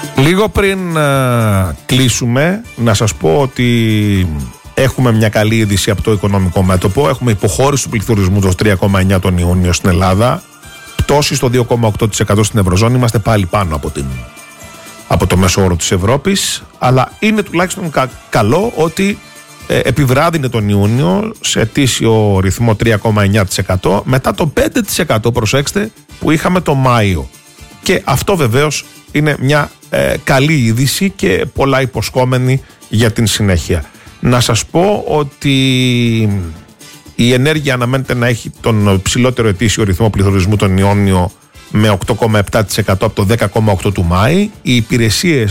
Λίγο πριν κλείσουμε, να σας πω ότι έχουμε μια καλή είδηση από το οικονομικό μέτωπο. Έχουμε υποχώρηση του πληθωρισμού το 3,9 τον Ιούνιο στην Ελλάδα, πτώση στο 2,8% στην Ευρωζώνη. Είμαστε πάλι πάνω από το μέσο όρο της Ευρώπης, αλλά είναι τουλάχιστον καλό ότι επιβράδυνε τον Ιούνιο σε ετήσιο ρυθμό 3,9% μετά το 5%, προσέξτε, που είχαμε το Μάιο. Και αυτό βεβαίως είναι μια καλή είδηση και πολλά υποσχόμενη για την συνέχεια. Να σας πω ότι η ενέργεια αναμένεται να έχει τον ψηλότερο ετήσιο ρυθμό πληθωρισμού τον Ιούνιο με 8,7% από το 10,8% του Μάη. Οι υπηρεσίες